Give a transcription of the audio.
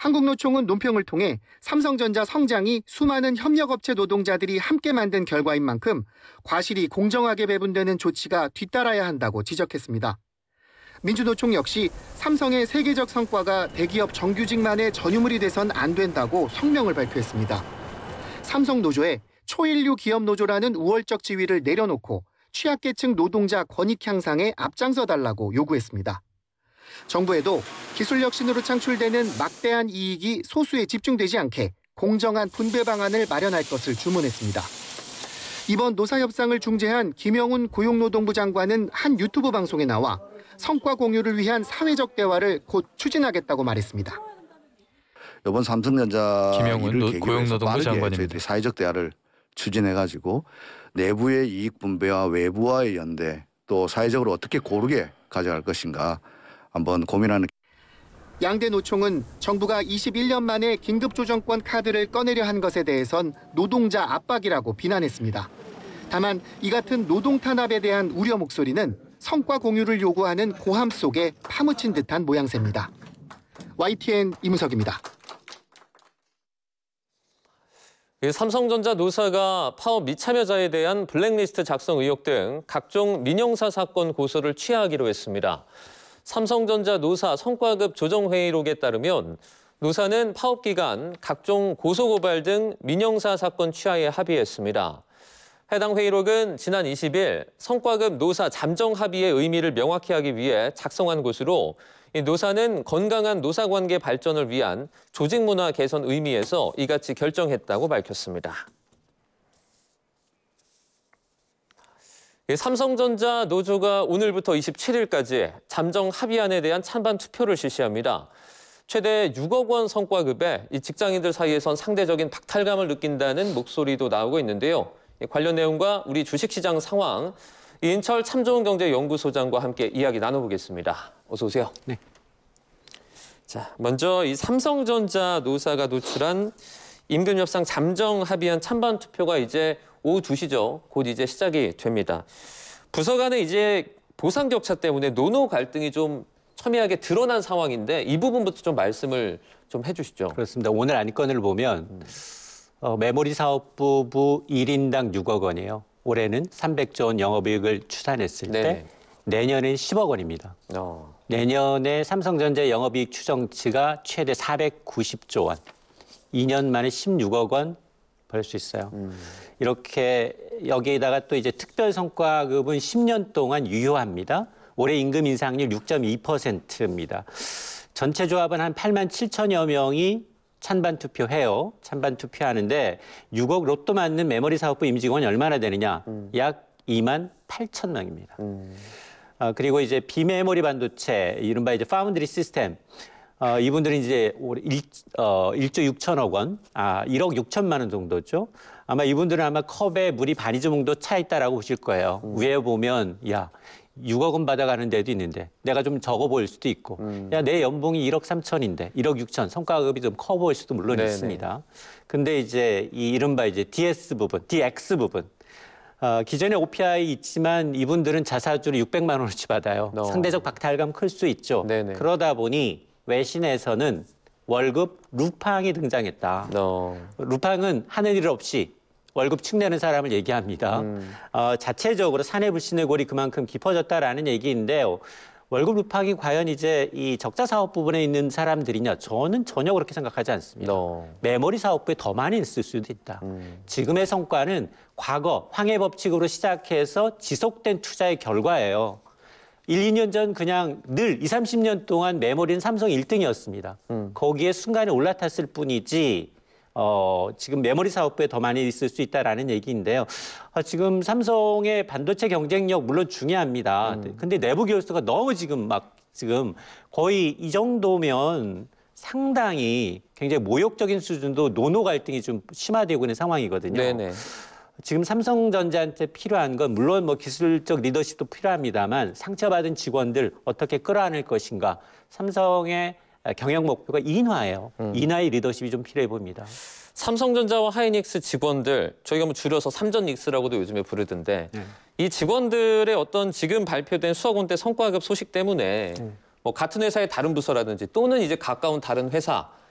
한국노총은 논평을 통해 삼성전자 성장이 수많은 협력업체 노동자들이 함께 만든 결과인 만큼 과실이 공정하게 배분되는 조치가 뒤따라야 한다고 지적했습니다. 민주노총 역시 삼성의 세계적 성과가 대기업 정규직만의 전유물이 돼선 안 된다고 성명을 발표했습니다. 삼성노조에 초일류 기업노조라는 우월적 지위를 내려놓고 취약계층 노동자 권익 향상에 앞장서 달라고 요구했습니다. 정부에도 기술혁신으로 창출되는 막대한 이익이 소수에 집중되지 않게 공정한 분배 방안을 마련할 것을 주문했습니다. 이번 노사협상을 중재한 김영훈 고용노동부 장관은 한 유튜브 방송에 나와 성과 공유를 위한 사회적 대화를 곧 추진하겠다고 말했습니다. 이번 삼성전자 김영훈 고용노동부 장관입니다. 저희들이 사회적 대화를 추진해가지고 내부의 이익 분배와 외부와의 연대 또 사회적으로 어떻게 고르게 가져갈 것인가 한번 고민하는. 양대 노총은 정부가 21년 만에 긴급조정권 카드를 꺼내려 한 것에 대해선 노동자 압박이라고 비난했습니다. 다만 이 같은 노동 탄압에 대한 우려 목소리는 성과 공유를 요구하는 고함 속에 파묻힌 듯한 모양새입니다. YTN 이무석입니다. 삼성전자 노사가 파업 미참여자에 대한 블랙리스트 작성 의혹 등 각종 민영사 사건 고소를 취하하기로 했습니다. 삼성전자 노사 성과급 조정회의록에 따르면 노사는 파업 기간 각종 고소고발 등 민영사 사건 취하에 합의했습니다. 해당 회의록은 지난 20일 성과급 노사 잠정 합의의 의미를 명확히 하기 위해 작성한 것으로 이 노사는 건강한 노사관계 발전을 위한 조직문화 개선 의미에서 이같이 결정했다고 밝혔습니다. 삼성전자 노조가 오늘부터 27일까지 잠정 합의안에 대한 찬반 투표를 실시합니다. 최대 6억 원 성과급에 이 직장인들 사이에선 상대적인 박탈감을 느낀다는 목소리도 나오고 있는데요. 관련 내용과 우리 주식시장 상황, 인철 참좋은경제연구소장과 함께 이야기 나눠보겠습니다. 어서 오세요. 네. 자, 먼저 이 삼성전자 노사가 노출한 임금 협상 잠정 합의안 찬반 투표가 이제 오후 2시죠. 곧 이제 시작이 됩니다. 부서 간에 이제 보상 격차 때문에 노노 갈등이 좀 첨예하게 드러난 상황인데 이 부분부터 좀 말씀을 좀 해주시죠. 그렇습니다. 오늘 안건을 보면 메모리 사업부부 1인당 6억 원이에요. 올해는 300조 원 영업이익을 추산했을 때 네네. 내년엔 10억 원입니다. 내년에 삼성전자 영업이익 추정치가 최대 490조 원. 2년 만에 16억 원 벌 수 있어요. 이렇게 여기에다가 또 이제 특별 성과급은 10년 동안 유효합니다. 올해 임금 인상률 6.2%입니다. 전체 조합은 한 8만 7천여 명이 찬반 투표해요. 찬반 투표하는데 6억 로또 맞는 메모리 사업부 임직원이 얼마나 되느냐? 약 2만 8천 명입니다. 그리고 이제 비메모리 반도체, 이른바 이제 파운드리 시스템. 이분들은 이제 올해 1조 6천억 원, 1억 6천만 원 정도죠. 아마 이분들은 아마 컵에 물이 반이 정도 차 있다라고 보실 거예요. 위에 보면, 야, 6억 원 받아가는 데도 있는데 내가 좀 적어 보일 수도 있고, 야, 내 연봉이 1억 3천인데 1억 6천, 성과급이 좀 커 보일 수도 물론 네네. 있습니다. 근데 이제 이 이른바 이제 DS 부분, DX 부분. 기존에 OPI 있지만 이분들은 자사주로 600만 원어치 받아요. 상대적 박탈감 클 수 있죠. 네네. 그러다 보니 외신에서는 월급 루팡이 등장했다. 루팡은 하는 일 없이 월급 축내는 사람을 얘기합니다. 자체적으로 사내 불신의 골이 그만큼 깊어졌다라는 얘기인데요. 월급 루팡이 과연 이제 이 적자 사업 부분에 있는 사람들이냐? 저는 전혀 그렇게 생각하지 않습니다. 메모리 사업부에 더 많이 있을 수도 있다. 지금의 성과는 과거 황해 법칙으로 시작해서 지속된 투자의 결과예요. 1, 2년 전 그냥 늘 20, 30년 동안 메모리는 삼성 1등이었습니다. 거기에 순간에 올라탔을 뿐이지 지금 메모리 사업부에 더 많이 있을 수 있다라는 얘기인데요. 지금 삼성의 반도체 경쟁력 물론 중요합니다. 근데 내부 교수가 너무 지금 거의 이 정도면 상당히 굉장히 모욕적인 수준도 노노 갈등이 좀 심화되고 있는 상황이거든요. 네네. 지금 삼성전자한테 필요한 건 물론 뭐 기술적 리더십도 필요합니다만 상처받은 직원들 어떻게 끌어안을 것인가. 삼성의 경영 목표가 인화예요. 인화의 리더십이 좀 필요해 보입니다. 삼성전자와 하이닉스 직원들, 저희가 뭐 줄여서 삼전닉스라고도 요즘에 부르던데 이 직원들의 어떤 지금 발표된 수억 원대 성과급 소식 때문에 뭐 같은 회사의 다른 부서라든지 또는 이제 가까운 다른 회사